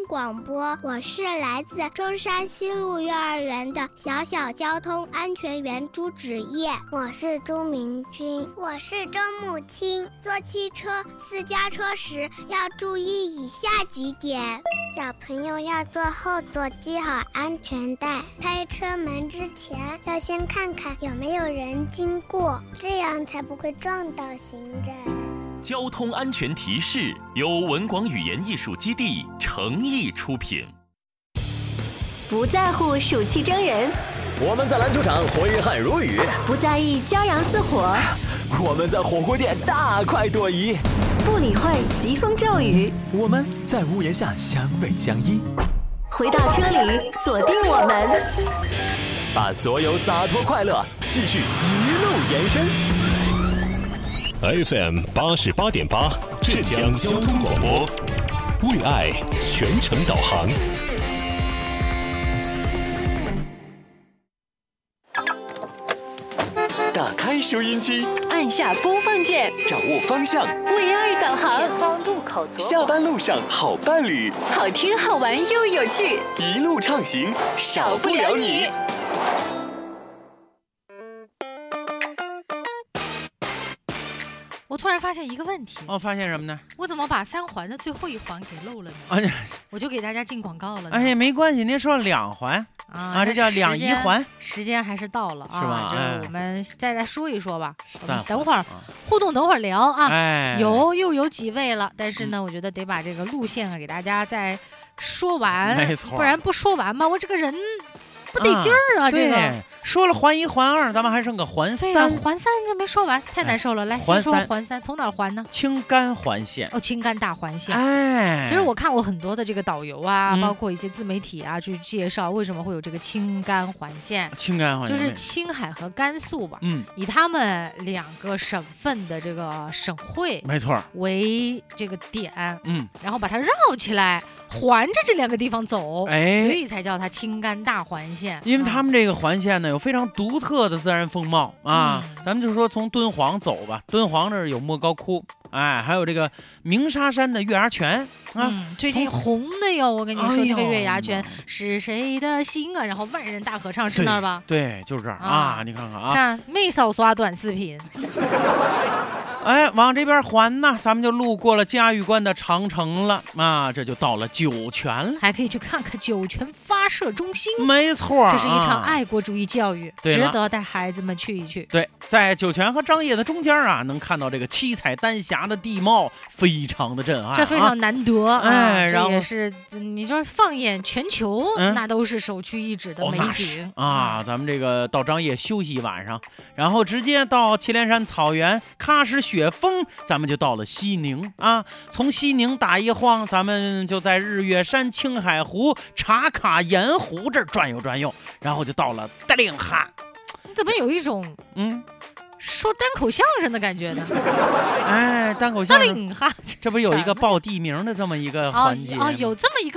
广播，我是来自中山西路幼儿园的小小交通安全员朱芷叶。 我是朱明君。 我是周木清。坐汽车、私家车时要注意以下几点： 小朋友要坐后座，系好安全带。开车门之前要先看看有没有人经过，这样才不会撞到行人。 交通安全提示由文广语言艺术基地诚意出品。 不在乎暑气蒸人， 我们在篮球场挥汗如雨； 不在意骄阳似火， 我们在火锅店大快朵颐； 不理会疾风骤雨， 我们在屋檐下相偎相依。 回到车里，锁定我们， 把所有洒脱快乐继续一路延伸。 FM 88.8浙江交通广播，为爱全程导航。 打开收音机， 按下播放键， 掌握方向， 为爱导航。 前方路口左下班路上好伴侣， 好听好玩又有趣， 一路畅行，少不了你。 我突然发现一个问题。 发现什么呢？ 我怎么把3环的最后1环给漏了呢？我就给大家进广告了呢。 哎呀，没关系，您说2环这叫2一环。 时间还是到了啊， 是吧？ 这我们再来说一说吧。等会儿互动，等会儿聊啊。 又有几位了，但是呢，我觉得得把这个路线给大家再说完， 没错， 不然不说完嘛，我这个人不得劲儿啊。这个说了环1环2，咱们还剩个环3。 环3这没说完，太难受了。来，先说环3，从哪儿环呢？ 青甘环线。 青甘大环线。 其实我看过很多的这个导游啊，包括一些自媒体啊，去介绍为什么会有这个青甘环线。 青甘环线就是青海和甘肃吧，以他们2个省份的这个省会， 没错， 为这个点，然后把它绕起来，环着这2个地方走，所以才叫它青甘大环线。 因为他们这个环线呢，有非常独特的自然风貌啊。咱们就说从敦煌走吧，敦煌这儿有莫高窟，还有这个鸣沙山的月牙泉啊。 最近红的哟，我跟你说，那个月牙泉是谁的心啊？然后万人大合唱是那儿吧？ 对，就是这儿啊。你看看啊， 看没少刷短视频。 往这边环呢，咱们就路过了嘉峪关的长城了啊，这就到了酒泉了， 还可以去看看酒泉发射中心。 没错， 这是一场爱国主义教育，值得带孩子们去一去。 对，在酒泉和张掖的中间啊，能看到这个七彩丹霞的地貌，非常的震撼， 这非常难得然后这也是你说放眼全球，那都是首屈一指的美景啊。咱们这个到张掖休息一晚上，然后直接到祁连山草原喀什雪峰，咱们就到了西宁啊。从西宁打一晃，咱们就在日月山、青海湖、茶卡盐湖这儿转悠转悠，然后就到了德令哈。 你怎么有一种说单口相声的感觉呢？ 单口相声， 德令哈， 这不有一个报地名的这么一个环节有这么一个。